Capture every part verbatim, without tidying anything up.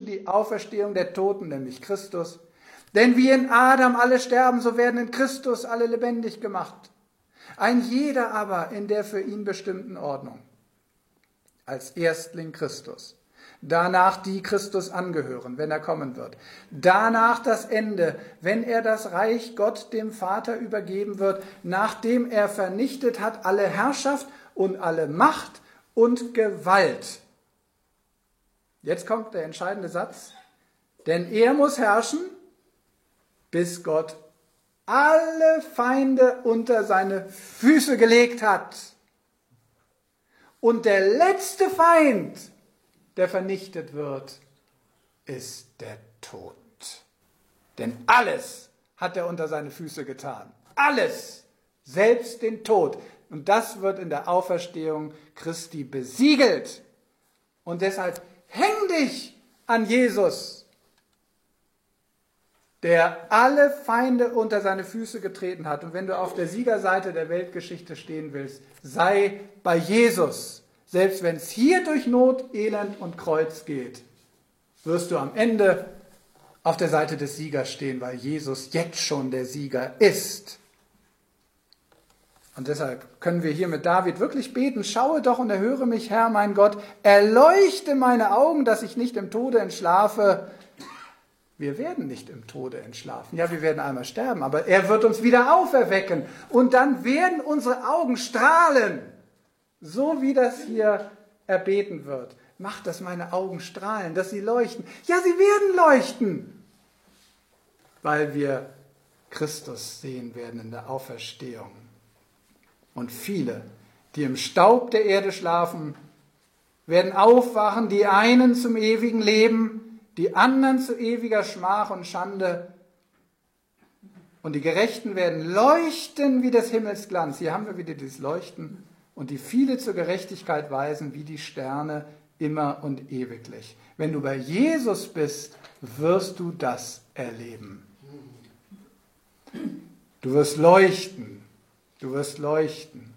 die Auferstehung der Toten, nämlich Christus. Denn wie in Adam alle sterben, so werden in Christus alle lebendig gemacht. Ein jeder aber in der für ihn bestimmten Ordnung. Als Erstling Christus. Danach die Christus angehören, wenn er kommen wird. Danach das Ende, wenn er das Reich Gott dem Vater übergeben wird, nachdem er vernichtet hat alle Herrschaft und alle Macht und Gewalt. Jetzt kommt der entscheidende Satz. Denn er muss herrschen, bis Gott alle Feinde unter seine Füße gelegt hat. Und der letzte Feind, der vernichtet wird, ist der Tod. Denn alles hat er unter seine Füße getan. Alles, selbst den Tod. Und das wird in der Auferstehung Christi besiegelt. Und deshalb häng dich an Jesus, der alle Feinde unter seine Füße getreten hat. Und wenn du auf der Siegerseite der Weltgeschichte stehen willst, sei bei Jesus. Selbst wenn es hier durch Not, Elend und Kreuz geht, wirst du am Ende auf der Seite des Siegers stehen, weil Jesus jetzt schon der Sieger ist. Und deshalb können wir hier mit David wirklich beten: Schaue doch und erhöre mich, Herr, mein Gott, erleuchte meine Augen, dass ich nicht im Tode entschlafe. Wir werden nicht im Tode entschlafen. Ja, wir werden einmal sterben, aber er wird uns wieder auferwecken. Und dann werden unsere Augen strahlen. So wie das hier erbeten wird. Macht, dass meine Augen strahlen, dass sie leuchten. Ja, sie werden leuchten, weil wir Christus sehen werden in der Auferstehung. Und viele, die im Staub der Erde schlafen, werden aufwachen, die einen zum ewigen Leben, die anderen zu ewiger Schmach und Schande. Und die Gerechten werden leuchten wie des Himmels Glanz. Hier haben wir wieder dieses Leuchten. Und die viele zur Gerechtigkeit weisen wie die Sterne immer und ewiglich. Wenn du bei Jesus bist, wirst du das erleben. Du wirst leuchten. Du wirst leuchten.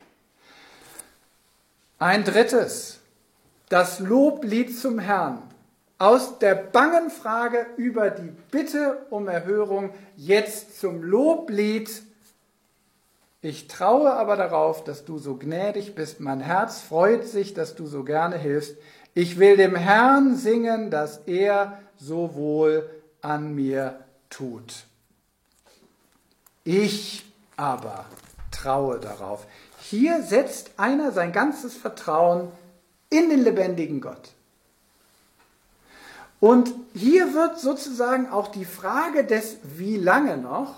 Ein drittes, das Loblied zum Herrn. Aus der bangen Frage über die Bitte um Erhörung jetzt zum Loblied. Ich traue aber darauf, dass du so gnädig bist. Mein Herz freut sich, dass du so gerne hilfst. Ich will dem Herrn singen, dass er so wohl an mir tut. Ich aber traue darauf. Hier setzt einer sein ganzes Vertrauen in den lebendigen Gott. Und hier wird sozusagen auch die Frage des wie lange noch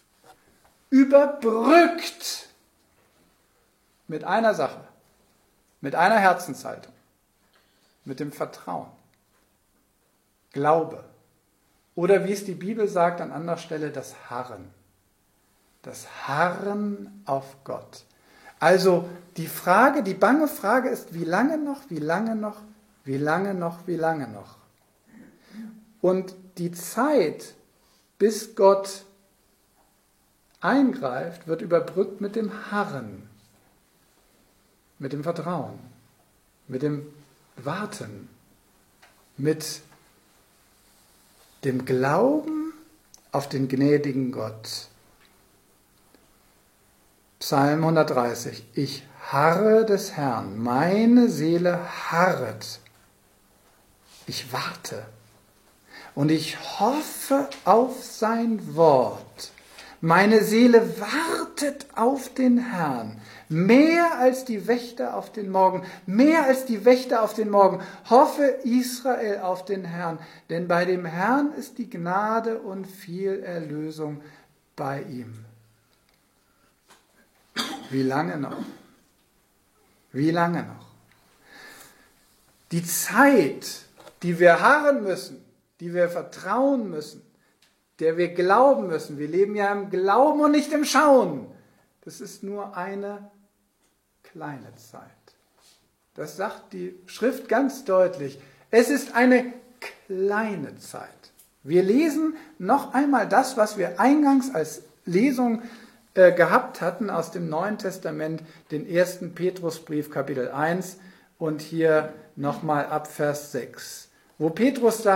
überbrückt mit einer Sache, mit einer Herzenshaltung, mit dem Vertrauen, Glaube oder wie es die Bibel sagt an anderer Stelle, das Harren. Das Harren auf Gott. Also die Frage, die bange Frage ist, wie lange noch, wie lange noch, wie lange noch, wie lange noch. Und die Zeit, bis Gott eingreift, wird überbrückt mit dem Harren, mit dem Vertrauen, mit dem Warten, mit dem Glauben auf den gnädigen Gott. Psalm hundertdreißig. Ich harre des Herrn, meine Seele harret. Ich warte und ich hoffe auf sein Wort. Meine Seele wartet auf den Herrn, mehr als die Wächter auf den Morgen, mehr als die Wächter auf den Morgen. Hoffe Israel auf den Herrn, denn bei dem Herrn ist die Gnade und viel Erlösung bei ihm. Wie lange noch? Wie lange noch? Die Zeit, die wir harren müssen, die wir vertrauen müssen, der wir glauben müssen. Wir leben ja im Glauben und nicht im Schauen. Das ist nur eine kleine Zeit. Das sagt die Schrift ganz deutlich. Es ist eine kleine Zeit. Wir lesen noch einmal das, was wir eingangs als Lesung äh, gehabt hatten aus dem Neuen Testament, den ersten Petrusbrief, Kapitel eins und hier nochmal ab Vers sechs, wo Petrus sagt,